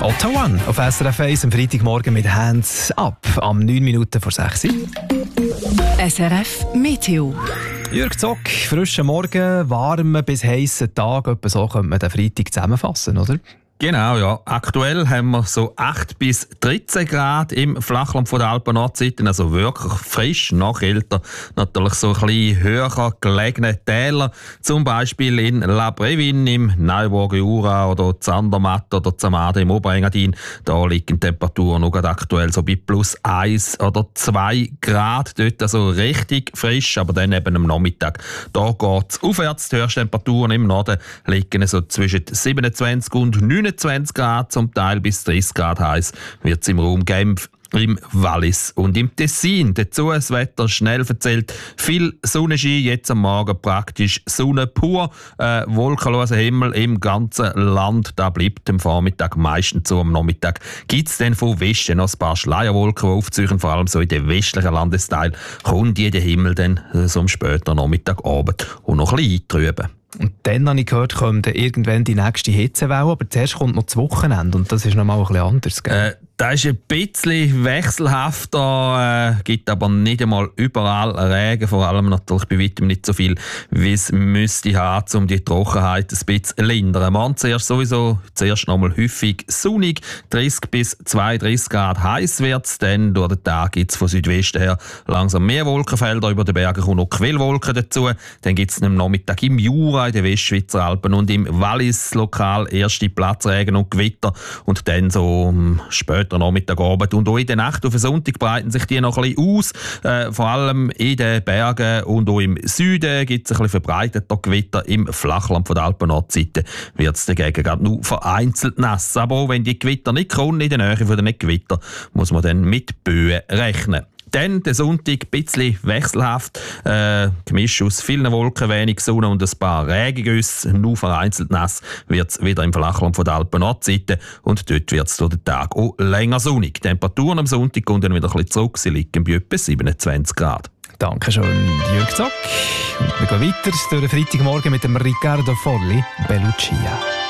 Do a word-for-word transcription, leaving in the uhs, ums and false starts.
Otto One auf S R F eins am Freitagmorgen mit Hands Up am neun Minuten vor sechs. S R F Meteo. Jürg Zock, frischer Morgen, warmer bis heißer Tag. Etwa so könnte man den Freitag zusammenfassen, oder? Genau, ja. Aktuell haben wir so acht bis dreizehn Grad im Flachland von der Alpen-Nordseite, also wirklich frisch, noch älter. Natürlich so ein bisschen höher gelegene Täler, zum Beispiel in La Brevin im Neuburger Jura oder Zandermatt oder Zamade im Oberengadin. Da liegen Temperaturen noch aktuell so bei plus eins oder zwei Grad. Dort also richtig frisch, aber dann eben am Nachmittag. Da geht es aufwärts. Die Höchsttemperaturen im Norden liegen so zwischen siebenundzwanzig und neunundzwanzig Grad, zum Teil bis dreißig Grad heiß wird es im Raum Genf, im Wallis und im Tessin. Dazu das Wetter schnell verzählt. Viel Sonnenschein, jetzt am Morgen praktisch Sonne pur. Äh, wolkenloser Himmel im ganzen Land. Da bleibt am Vormittag meistens so. Am Nachmittag gibt es dann von Westen noch ein paar Schleierwolken, die aufziehen. Vor allem so in den westlichen Landesteil kommt jeder Himmel dann so am späten Nachmittagabend und noch ein bisschen eintrüben. Und dann habe ich gehört, kommt irgendwann die nächste Hitzewelle, aber zuerst kommt noch das Wochenende und das ist noch mal ein bisschen anders. Gell? Äh, das ist ein bisschen wechselhafter, äh, gibt aber nicht einmal überall Regen, vor allem natürlich bei weitem nicht so viel, wie es müsste haben, um die Trockenheit ein bisschen zu lindern. Morgen zuerst sowieso, zuerst noch mal häufig sonnig, dreißig bis zweiunddreißig Grad heiß wird es, dann durch den Tag gibt es von Südwesten her langsam mehr Wolkenfelder, über den Bergen kommen noch Quellwolken dazu, dann gibt es am Nachmittag im Jura, in den Westschweizer Alpen und im Wallis lokal erste Platzregen und Gewitter und dann so um, später Nachmittagabend und auch in der Nacht auf den Sonntag breiten sich die noch ein bisschen aus. Äh, vor allem in den Bergen und auch im Süden gibt es ein bisschen verbreiteter Gewitter. Im Flachland von der Alpen-Nordseite wird es dagegen gerade nur vereinzelt nass. Aber auch wenn die Gewitter nicht kommen, in der Nähe von den Gewitter, muss man dann mit Böen rechnen. Dann der Sonntag ein bisschen wechselhaft, äh, gemischt aus vielen Wolken, wenig Sonne und ein paar Regengüsse, nur vereinzelt nass wird es wieder im Flachland von der Alpen-Nordseite und dort wird es durch den Tag auch länger sonnig. Die Temperaturen am Sonntag kommen dann wieder ein bisschen zurück, sie liegen bei etwa siebenundzwanzig Grad. Danke schön, Jürg Zock. Und wir gehen weiter durch den Freitagmorgen mit dem Riccardo Folli, Bellucia.